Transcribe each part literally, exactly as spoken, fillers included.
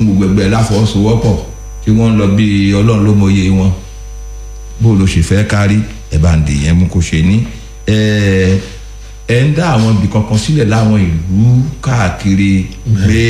gbogbo ẹgbẹ́ láfọwọ́sowọ́pọ̀ tí wọ́n ń lọ bí ọlọ́run ló mọyé wọn bó ló ṣe fẹ́ kárí ẹ̀ bá ń dè yẹn mú kó ṣe ní ẹ̀ ẹ̀ ń dá àwọn ibì kankan sílẹ̀ láwọn ìlú káàkiri pé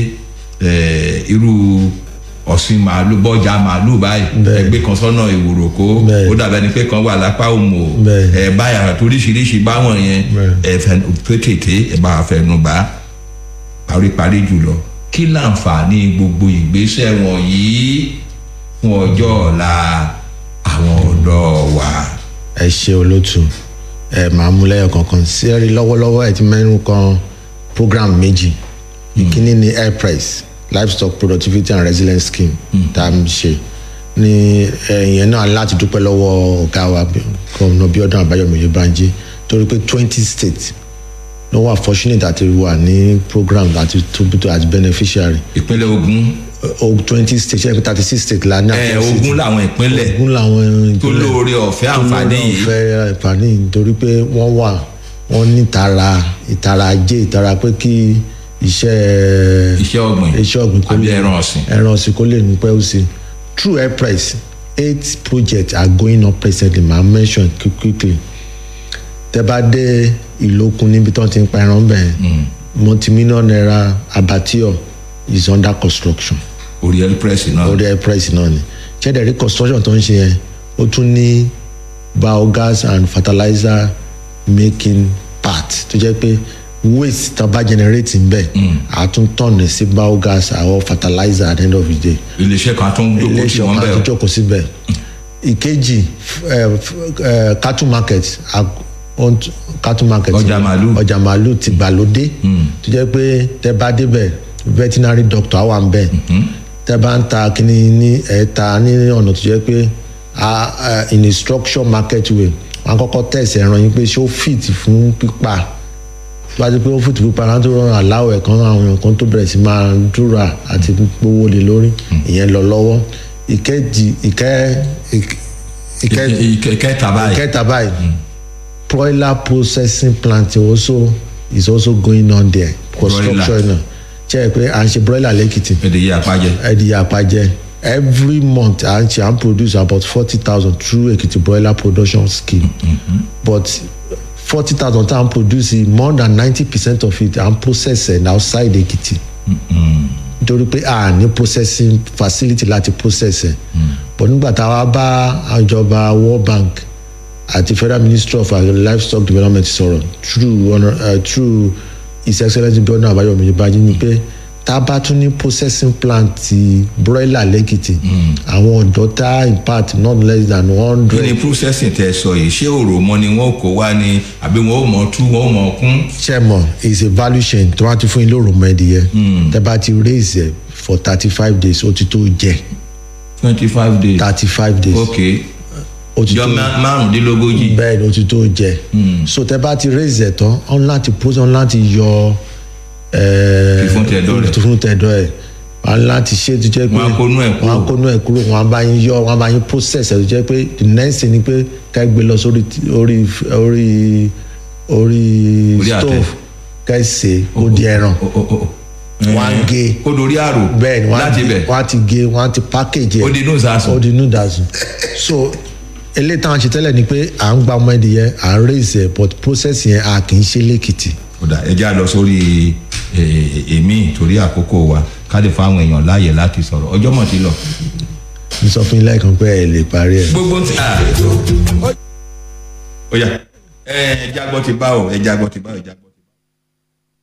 ẹ̀ irú ọ̀sìn màálù bọ́jà màálù báyìí ẹgbẹ́ kan sọ́nà ìwòròkó ó dàbẹ́ ni pé kan wà lápá òmò ẹ̀ báyà toríṣiríṣi báwọn yẹn ẹ̀ fẹ́ tètè ẹ̀ bá fẹnu bá paríparí jùlọ kí láǹfààní gbogbo ìgbésẹ̀ wọ̀nyí fún ọjọ́ ọ̀la àwọn ọ̀dọ́ wa. ẹ ṣe olótù ẹ máa mú lẹ́yọ̀ kankan sí ẹ̀rí lọ́wọ́lọ́wọ́ ẹ ti mẹ́rin kan program méjì ìkíní ni air price livestock productivity and resilience scheme tá a ṣe ní ẹ̀yẹn náà láti dúpẹ́ lọ́wọ́ ọ̀gá wa gómìnà Bíọ́dún Àbáyọ̀mí Oyèbánjí torí pé twenty states ló wà fortunate àti wà ní program àti tóbítọ́ àti beneficiary. ìpínlẹ̀ Ògùn. o twenty states ṣe thirty six states la ní. ẹ Ògùn làwọn ìpínlẹ̀. Ògùn làwọn ìpínlẹ̀ tó lóore ọ̀fẹ́ àǹfààní yìí. tó lóore ọ̀fẹ́ àǹfààní yìí nítorí pé wọ́n wà wọ́n ní ìtara ìtara ajé ìtara pé kí iṣẹ́ iṣẹ́ ọ̀gbìn iṣẹ́ ọ̀gbìn kó lè ẹran ọ̀sìn ẹran ọ̀sìn kó lè ní pẹ́ ó sí. through air price eight projects are going up presently ma mention quickly. tẹ́ bá dé Ìlókun níbi tí wọ́n ti ń pa ẹran bẹ́ẹ̀ multi-million naira abattoir is under construction. orí air price náà orí air price náà ni ṣẹ́dẹ̀ rí construction tó ń ṣe yẹn ó tún ní biogas and fertilizer making part tó jẹ́ pé waste tá a bá generate ń bẹ̀ a tún tọ̀nù sí biogas or fertilizer at the end of the day. iléeṣẹ́ kan tó ń jókòó sí wọn bẹ́ẹ̀ iléeṣẹ́ kan tó jókòó síbẹ̀. ìkejì cattle market cattle market ọjà màálù ọjà màálù ti gbàlódé tó jẹ́ pé tẹ́ bá débẹ̀ veterinary doctor àwa ń bẹ̀ tẹ́ bá ń ta kíní ní ẹ̀ẹ́ta ní ọ̀nà tó jẹ́ pé in a structure market way wọ́n á kọ́kọ́ tẹ̀sí ẹran yín pé ṣé ó fit fún pípa bá ti pé ó fit fún pípa láti rọrùn aláwọ̀ ẹ̀kan àwọn èèyàn kan tó bẹ̀rẹ̀ sí máa dúrà àti gbówó lé lórí ìyẹn lọ lọ́wọ́ ìkejì ìkẹ́ ìkẹta báyìí ìkẹta báyìí broiler processing plant also is also going on there construction náà ṣe é pé à ń ṣe broiler lẹ́kìtì ẹ̀dìyẹ àpájẹ ẹ̀dìyẹ àpájẹ every month à ń ṣe à ń produce about forty thousand through Ekiti broiler production scheme mm-hmm. but forty thousand tá à ń produce more than ninety percent of it à ń process ẹ̀ outside Ekiti nítorí pé a ní processing facility láti process ẹ̀ but nígbà tá a wá bá ìjọba World Bank àti Federal Ministry of Livestock Development sọ̀rọ̀ through uh, through His Excellency Bíọ́dún Àbáyọ̀mí Oyèbánjí ni pé tá a bá tún ní processing plant ti broiler lẹ́kìtì àwọn ọ̀dọ́ tá impact not less than one hundred. kí ni processing tẹ sọ yìí ṣé òròmọ ni wọn kò wá ni àbí wọn ò mọ tú wọn ò mọ kún. ṣẹ́mọ̀ is a value chain tí wọ́n á ti fún yín lóròmọ ẹ̀dìyẹ tẹ́ bá ti raise ẹ̀ for thirty five days ó ti tó jẹ. twenty five days thirty five days. okay jọ márùndínlógójì. bẹ́ẹ̀ ni ó ti tó jẹ. so tẹ́ bá ti raise ẹ̀ tán ọ̀n láti process ọ̀n láti yọ fífún tẹ̀dọ̀ rẹ̀ fífún tẹ̀dọ̀ ẹ̀ wọn láti ṣe tó jẹ́ pé wọn kónú ẹ̀ kúrò wọn kónú ẹ̀ kúrò wọn bá yín yọ wọn bá yín process ẹ̀ tó jẹ́ pé the next thing ni pé ká gbé lọ sórí orí orí orí stove ká ṣe ó di ẹran wọn á gé ó dorí àrò bẹ́ẹ̀ ni láti bẹ̀ wọn á ti gé wọn á ti package ẹ̀ ó di inú ìsásùn ó di inú ìdásùn so eléyìí táwọn ṣe tẹ́lẹ̀ ni pé à ń gba ọmọ ẹ̀dìyẹ à ń raise ẹ̀ but process yẹn a kì í ṣe lẹ́kìtì. kódà ẹ já lọ sórí èmi torí àkókò wa ká lè fáwọn èèyàn láàyè láti sọ̀rọ̀ ọjọ́ mọ̀ ti lọ. n sọ fún yín lẹ́ẹ̀kan pé ẹ lè parí ẹ̀. gbogbo ti ó yá ẹ jágbọ́ ti bá ọ ẹ jágbọ́ ti bá ọ ẹ jágbọ́.